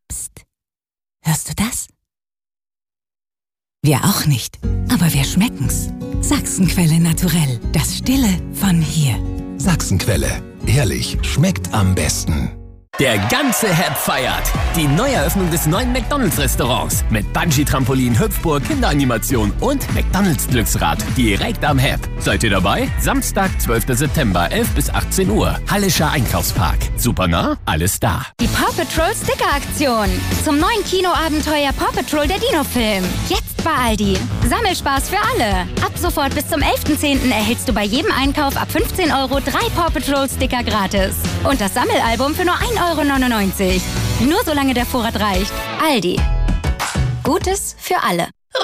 Psst. Hörst du das? Wir auch nicht, aber wir schmecken's. Sachsenquelle naturell, das Stille von hier. Sachsenquelle, ehrlich, schmeckt am besten. Der ganze Hep feiert die Neueröffnung des neuen McDonald's-Restaurants mit Bungee-Trampolin, Hüpfburg, Kinderanimation und McDonald's-Glücksrad direkt am Hep. Seid ihr dabei? Samstag, 12. September, 11 bis 18 Uhr. Hallischer Einkaufspark. Super nah, alles da. Die Paw Patrol Sticker-Aktion. Zum neuen Kinoabenteuer Paw Patrol, der Dino-Film. Jetzt bei Aldi. Sammelspaß für alle. Ab sofort bis zum 11.10. erhältst du bei jedem Einkauf ab 15 € 3 Paw Patrol Sticker gratis. Und das Sammelalbum für nur 1,99 €. Nur solange der Vorrat reicht. Aldi. Gutes für alle.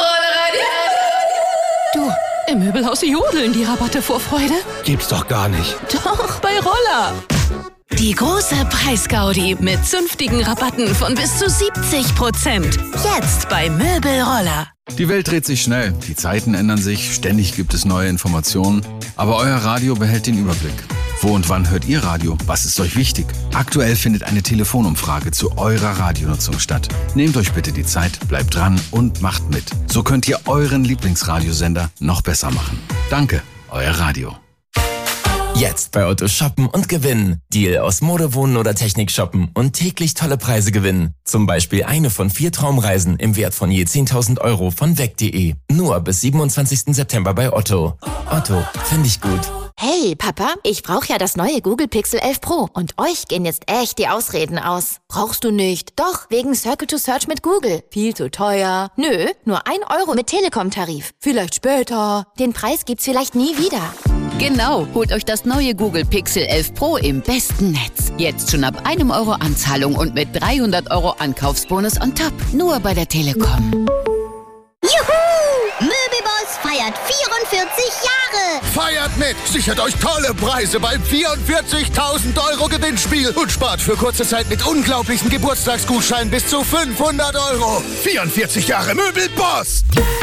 Du, im Möbelhaus jodeln die Rabatte vor Freude. Gibt's doch gar nicht. Doch, bei Roller. Die große Preisgaudi mit zünftigen Rabatten von bis zu 70%. Jetzt bei Möbelroller. Die Welt dreht sich schnell, die Zeiten ändern sich, ständig gibt es neue Informationen. Aber euer Radio behält den Überblick. Wo und wann hört ihr Radio? Was ist euch wichtig? Aktuell findet eine Telefonumfrage zu eurer Radionutzung statt. Nehmt euch bitte die Zeit, bleibt dran und macht mit. So könnt ihr euren Lieblingsradiosender noch besser machen. Danke, euer Radio. Jetzt bei Otto shoppen und gewinnen. Deal aus Mode, Wohnen oder Technik shoppen und täglich tolle Preise gewinnen. Zum Beispiel eine von 4 Traumreisen im Wert von je 10.000 € von weg.de. Nur bis 27. September bei Otto. Otto, finde ich gut. Hey, Papa, ich brauche ja das neue Google Pixel 11 Pro und euch gehen jetzt echt die Ausreden aus. Brauchst du nicht? Doch, wegen Circle to Search mit Google. Viel zu teuer. Nö, nur 1 € mit Telekom-Tarif. Vielleicht später. Den Preis gibt's vielleicht nie wieder. Genau, holt euch das neue Google Pixel 11 Pro im besten Netz. Jetzt schon ab 1 € Anzahlung und mit 300 € Ankaufsbonus on top. Nur bei der Telekom. Juhu! Möbelboss feiert 44 Jahre! Feiert mit! Sichert euch tolle Preise beim 44.000 € Gewinnspiel und spart für kurze Zeit mit unglaublichen Geburtstagsgutscheinen bis zu 500 €. 44 Jahre Möbelboss!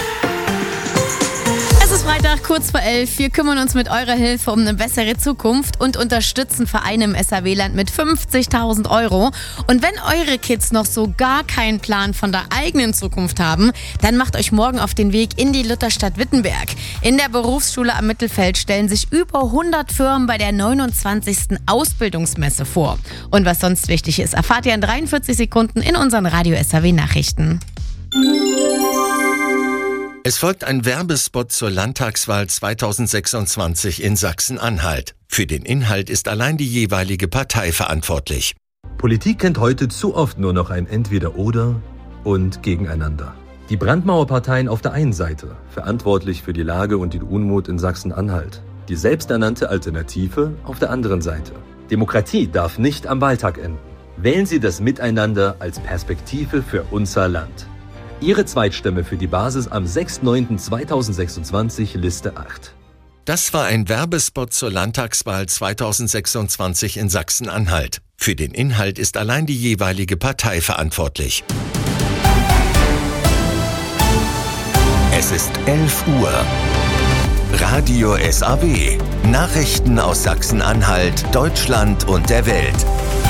Es ist Freitag, kurz vor 11. Wir kümmern uns mit eurer Hilfe um eine bessere Zukunft und unterstützen Vereine im SAW-Land mit 50.000 €. Und wenn eure Kids noch so gar keinen Plan von der eigenen Zukunft haben, dann macht euch morgen auf den Weg in die Lutherstadt Wittenberg. In der Berufsschule am Mittelfeld stellen sich über 100 Firmen bei der 29. Ausbildungsmesse vor. Und was sonst wichtig ist, erfahrt ihr in 43 Sekunden in unseren Radio-SAW-Nachrichten. Es folgt ein Werbespot zur Landtagswahl 2026 in Sachsen-Anhalt. Für den Inhalt ist allein die jeweilige Partei verantwortlich. Politik kennt heute zu oft nur noch ein Entweder-Oder und Gegeneinander. Die Brandmauerparteien auf der einen Seite, verantwortlich für die Lage und den Unmut in Sachsen-Anhalt. Die selbsternannte Alternative auf der anderen Seite. Demokratie darf nicht am Wahltag enden. Wählen Sie das Miteinander als Perspektive für unser Land. Ihre Zweitstimme für die Basis am 6.9.2026, Liste 8. Das war ein Werbespot zur Landtagswahl 2026 in Sachsen-Anhalt. Für den Inhalt ist allein die jeweilige Partei verantwortlich. Es ist 11 Uhr. Radio SAW. Nachrichten aus Sachsen-Anhalt, Deutschland und der Welt.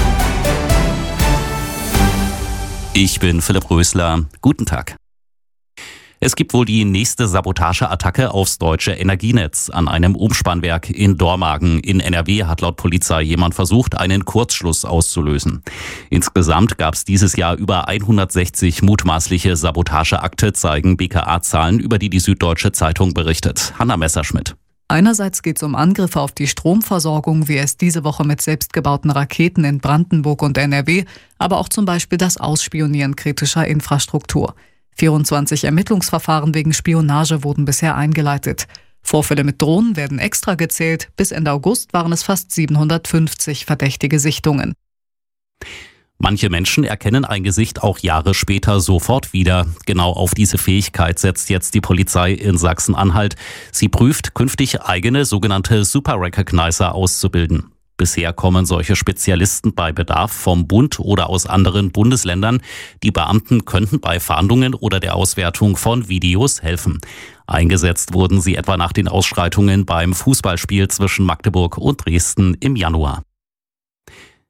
Ich bin Philipp Rösler. Guten Tag. Es gibt wohl die nächste Sabotageattacke aufs deutsche Energienetz. An einem Umspannwerk in Dormagen in NRW hat laut Polizei jemand versucht, einen Kurzschluss auszulösen. Insgesamt gab es dieses Jahr über 160 mutmaßliche Sabotageakte, zeigen BKA-Zahlen, über die Süddeutsche Zeitung berichtet. Hanna Messerschmidt. Einerseits geht es um Angriffe auf die Stromversorgung, wie es diese Woche mit selbstgebauten Raketen in Brandenburg und NRW, aber auch zum Beispiel das Ausspionieren kritischer Infrastruktur. 24 Ermittlungsverfahren wegen Spionage wurden bisher eingeleitet. Vorfälle mit Drohnen werden extra gezählt. Bis Ende August waren es fast 750 verdächtige Sichtungen. Manche Menschen erkennen ein Gesicht auch Jahre später sofort wieder. Genau auf diese Fähigkeit setzt jetzt die Polizei in Sachsen-Anhalt. Sie prüft, künftig eigene sogenannte Super Recognizer auszubilden. Bisher kommen solche Spezialisten bei Bedarf vom Bund oder aus anderen Bundesländern. Die Beamten könnten bei Fahndungen oder der Auswertung von Videos helfen. Eingesetzt wurden sie etwa nach den Ausschreitungen beim Fußballspiel zwischen Magdeburg und Dresden im Januar.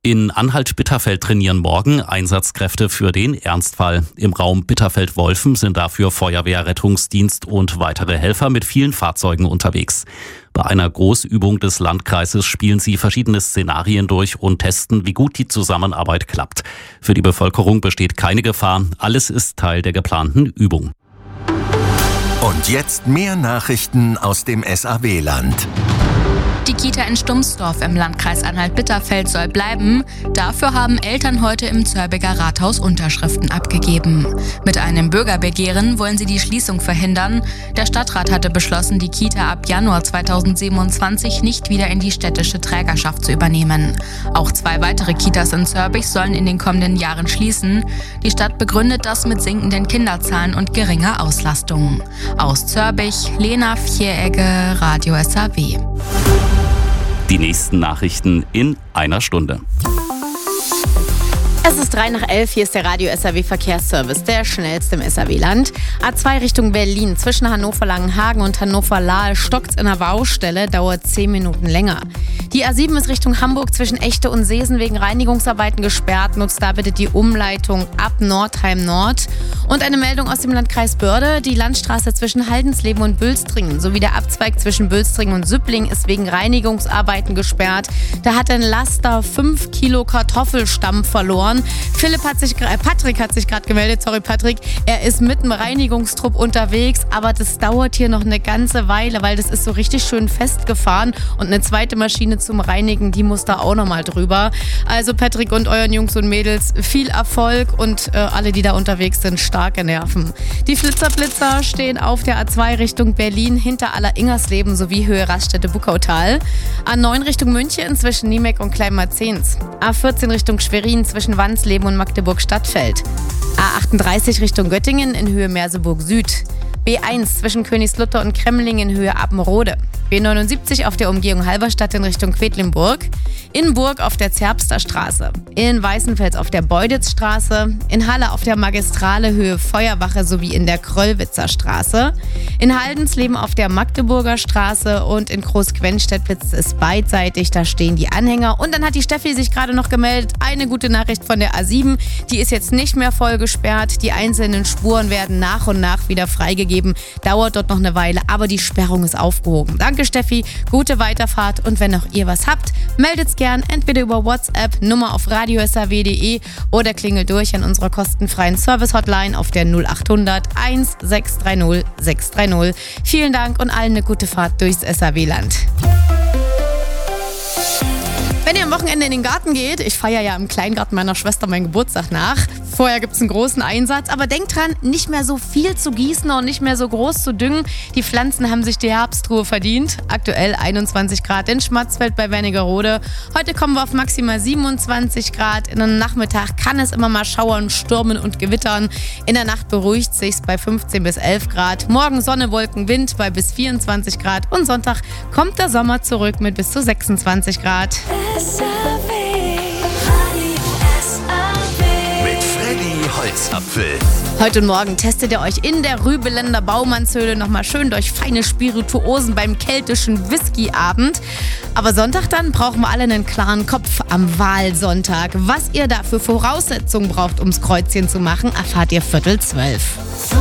In Anhalt-Bitterfeld trainieren morgen Einsatzkräfte für den Ernstfall. Im Raum Bitterfeld-Wolfen sind dafür Feuerwehr, Rettungsdienst und weitere Helfer mit vielen Fahrzeugen unterwegs. Bei einer Großübung des Landkreises spielen sie verschiedene Szenarien durch und testen, wie gut die Zusammenarbeit klappt. Für die Bevölkerung besteht keine Gefahr. Alles ist Teil der geplanten Übung. Und jetzt mehr Nachrichten aus dem SAW-Land. Die Kita in Stumsdorf im Landkreis Anhalt-Bitterfeld soll bleiben. Dafür haben Eltern heute im Zörbiger Rathaus Unterschriften abgegeben. Mit einem Bürgerbegehren wollen sie die Schließung verhindern. Der Stadtrat hatte beschlossen, die Kita ab Januar 2027 nicht wieder in die städtische Trägerschaft zu übernehmen. Auch 2 weitere Kitas in Zörbich sollen in den kommenden Jahren schließen. Die Stadt begründet das mit sinkenden Kinderzahlen und geringer Auslastung. Aus Zörbich, Lena Vieregge, Radio SAW. Die nächsten Nachrichten in einer Stunde. Es ist 11:03, hier ist der Radio SAW Verkehrsservice, der schnellste im SAW-Land. A2 Richtung Berlin, zwischen Hannover-Langenhagen und Hannover-Lahl stockt's in der Baustelle, dauert 10 Minuten länger. Die A7 ist Richtung Hamburg zwischen Echte und Seesen wegen Reinigungsarbeiten gesperrt. Nutzt da bitte die Umleitung ab Nordheim Nord. Und eine Meldung aus dem Landkreis Börde. Die Landstraße zwischen Haldensleben und Bülstringen sowie der Abzweig zwischen Bülstringen und Süppling ist wegen Reinigungsarbeiten gesperrt. Da hat ein Laster 5 Kilo Kartoffelstampf verloren. Patrick hat sich gerade gemeldet, sorry Patrick. Er ist mit dem Reinigungstrupp unterwegs, aber das dauert hier noch eine ganze Weile, weil das ist so richtig schön festgefahren und eine zweite Maschine zum Reinigen, die muss da auch nochmal drüber. Also Patrick und euren Jungs und Mädels, viel Erfolg und alle, die da unterwegs sind, starke Nerven. Die Flitzer stehen auf der A2 Richtung Berlin hinter Aller-Ingersleben sowie Höhe Raststätte-Buckautal. A9 Richtung München zwischen Niemek und Kleinmarzens. A14 Richtung Schwerin zwischen Wansleben und Magdeburg-Stadtfeld. A38 Richtung Göttingen in Höhe Merseburg Süd. B1 zwischen Königslutter und Kremling in Höhe Appenrode. B79 auf der Umgehung Halberstadt in Richtung Quedlinburg. In Burg auf der Zerbster Straße. In Weißenfels auf der Beuditzstraße. In Halle auf der Magistrale Höhe Feuerwache sowie in der Kröllwitzer Straße. In Haldensleben auf der Magdeburger Straße und in Großquenstedt blitzt es beidseitig. Da stehen die Anhänger. Und dann hat die Steffi sich gerade noch gemeldet. Eine gute Nachricht von der A7. Die ist jetzt nicht mehr voll gesperrt. Die einzelnen Spuren werden nach und nach wieder freigegeben. Dauert dort noch eine Weile, aber die Sperrung ist aufgehoben. Danke Steffi, gute Weiterfahrt und wenn auch ihr was habt, meldet's gern entweder über WhatsApp, Nummer auf radiosaw.de oder klingelt durch an unserer kostenfreien Service-Hotline auf der 0800 1630 630. Vielen Dank und allen eine gute Fahrt durchs SAW-Land. Wenn ihr am Wochenende in den Garten geht, ich feiere ja im Kleingarten meiner Schwester meinen Geburtstag nach. Vorher gibt es einen großen Einsatz, aber denkt dran, nicht mehr so viel zu gießen und nicht mehr so groß zu düngen. Die Pflanzen haben sich die Herbstruhe verdient. Aktuell 21 Grad in Schmatzfeld bei Wernigerode. Heute kommen wir auf maximal 27 Grad. In der Nachmittag kann es immer mal schauern, stürmen und gewittern. In der Nacht beruhigt sich's bei 15 bis 11 Grad. Morgen Sonne, Wolken, Wind bei bis 24 Grad. Und Sonntag kommt der Sommer zurück mit bis zu 26 Grad. Mit Freddy Holzapfel. Heute und morgen testet ihr euch in der Rübeländer Baumannshöhle nochmal schön durch feine Spirituosen beim keltischen Whiskyabend. Aber Sonntag dann brauchen wir alle einen klaren Kopf am Wahlsonntag. Was ihr da für Voraussetzungen braucht, ums Kreuzchen zu machen, erfahrt ihr 11:45.